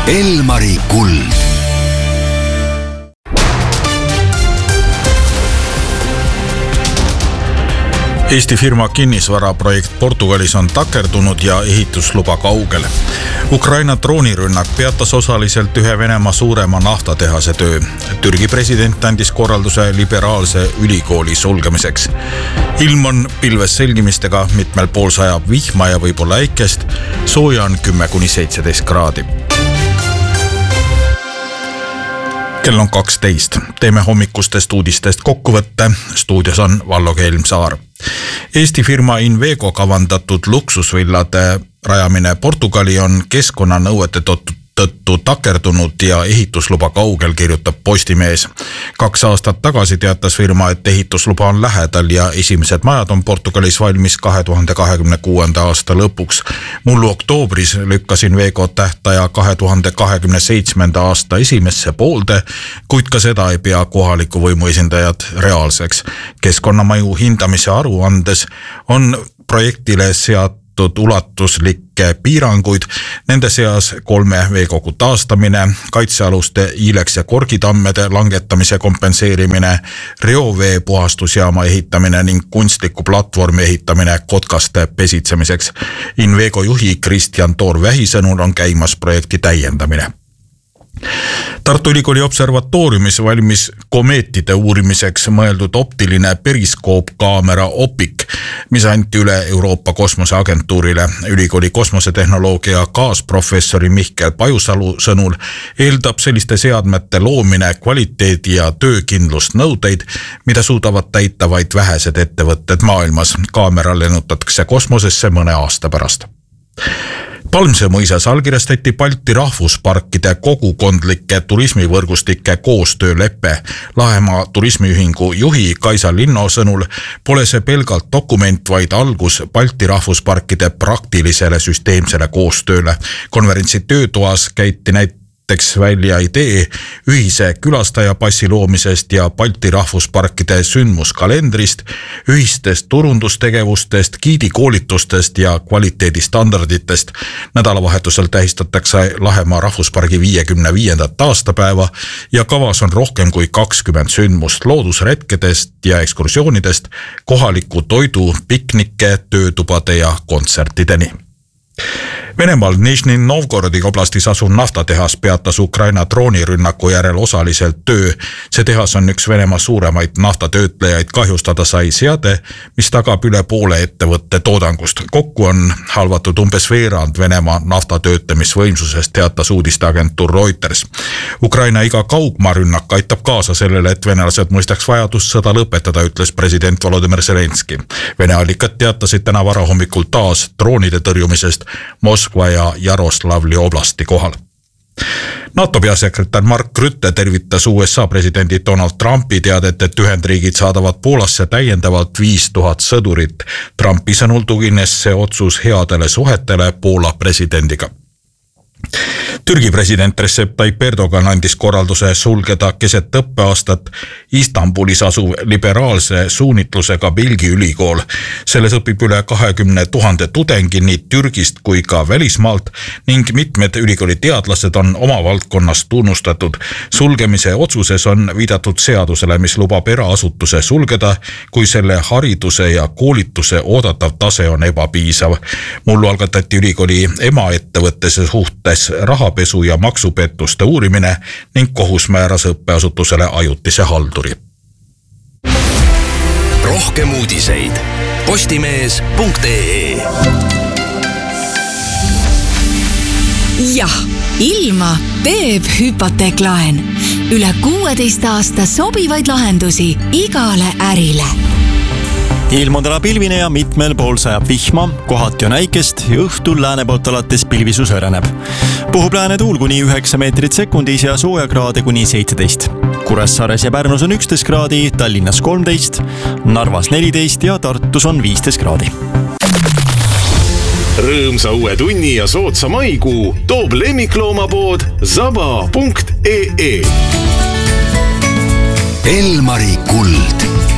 Elmari kuld. Eesti firma kinnisvaraprojekt Portugalis on takerdunud ja ehitusluba kaugele. Ukraina droonirünnak peatas osaliselt ühe Venemaa suurema naftatehase töö. Türgi president andis korralduse liberaalse ülikooli sulgemiseks. Ilm on pilves selgimistega, mitmel pool sajab vihma ja võib-olla äikest, sooja on 10–17 kraadi. Kell on 12. Teeme hommikustest uudistest kokkuvõtte. Stuudios on Vallo Kelmsaar. Eesti firma Invego kavandatud luksusvillade rajamine Portugali on keskkonnanõuete tõttu takerdunud ja ehitusluba kaugel, kirjutab Postimees. 2 aastat tagasi teatas firma, et ehitusluba on lähedal ja esimesed majad on Portugalis valmis 2026. aasta lõpuks. Mullu oktoobris lükkas Invego tähtaja 2027. aasta esimesse poolde, kuid ka seda ei pea kohaliku võimu esindajad reaalseks. Keskkonnamõju hindamise aruandes on projektile seatud ulatuslikke piiranguid, nende seas 3 veekogu taastamine, kaitsealuste Iileks ja Korgitammede langetamise kompenseerimine, reovee puhastusjaama ehitamine ning kunstliku platvormi ehitamine kotkaste pesitsemiseks. Invego juhi Kristjan Toorvähi sõnul on käimas projekti täiendamine. Tartu Ülikooli observatooriumis valmis komeetide uurimiseks mõeldud optiline periskoopkaamera OPIK, mis anti üle Euroopa Kosmoseagentuurile. Ülikooli kosmosetehnoloogia kaasprofessori Mihkel Pajusalu sõnul eeldab selliste seadmete loomine kvaliteedi ja töökindlust nõudeid, mida suudavad täita vaid vähesed ettevõtted maailmas. Kaamera lennutatakse kosmosesse mõne aasta pärast. Palmse mõisas allkirjastati Balti rahvusparkide kogukondlike turismivõrgustike koostööleppe. Lahemaa turismiühingu juhi Kaisa Linno sõnul pole see pelgalt dokument, vaid algus Balti rahvusparkide praktilisele süsteemsele koostööle. Konverentsi töötoas käiti näiteks välja idee ühise külastajapassi loomisest ja Balti rahvusparkide sündmuskalendrist, ühistest turundustegevustest, giidikoolitustest ja kvaliteedistandarditest. Nädalavahetusel tähistatakse Lahemaa rahvuspargi 55. aastapäeva ja kavas on rohkem kui 20 sündmust loodusretkedest ja ekskursioonidest, kohaliku toidu, piknike, töötubade ja kontsertideni. Venemaal Nižni Novgorodi oblastis asuv naftatehas peatas Ukraina droonirünnaku järel osaliselt töö. See tehas on üks Venemaa suuremaid naftatöötlejaid. Kahjustada sai seade, mis tagab üle poole ettevõtte toodangust. Kokku on halvatud umbes veerand Venemaa naftatöötlemisvõimsusest, teatas uudisteagentuur Reuters. Ukraina iga kaugmaarünnak aitab kaasa sellele, et venelased mõistaks vajadust sõda lõpetada, ütles president Volodymyr Zelenski. Vene allikad teatasid täna varahommikul taas droonide tõrjumisest Moskva ja Jaroslavli oblasti kohal. NATO peasekretär Mark Rutte tervitas USA presidendi Donald Trumpi teadet, et Ühendriigid saadavad Poolasse täiendavalt 5000 sõdurit. Trumpi sõnul tugines see otsus headele suhetele Poola presidendiga. Türgi president Recep Tayyip Erdogan andis korralduse sulgeda keset õppeaastat Istanbulis asuv liberaalse suunitlusega Bilgi ülikool. Selles õpib üle 20 000 tudengi nii Türgist kui ka välismaalt ning mitmed ülikooli teadlased on oma valdkonnas tunnustatud. Sulgemise otsuses on viidatud seadusele, mis lubab eraasutuse sulgeda, kui selle hariduse ja koolituse oodatav tase on ebapiisav. Mullu algatati ülikooli emaettevõttese suhtes rahapesu ja maksupettuste uurimine ning kohus määras õppeasutusele ajutise halduri. Rohkem uudiseid postimees.ee. Jah, ilma teeb hüpoteeklaen. Üle 16 aasta sobivaid lahendusi igale ärile. Ilm on täna pilvine ja mitmel pool sajab vihma, kohati on äikest ja õhtul lääne poolt alates pilvisus õreneb. Puhub lääne tuul kuni 9 meetrit sekundis ja soojakraade kuni 17. Kuressaares ja Pärnus on 11 kraadi, Tallinnas 13, Narvas 14 ja Tartus on 15 kraadi. Rõõmsa uue tunni ja sootsa maikuu toob lemmikloomapood zaba.ee. Elmari kuld.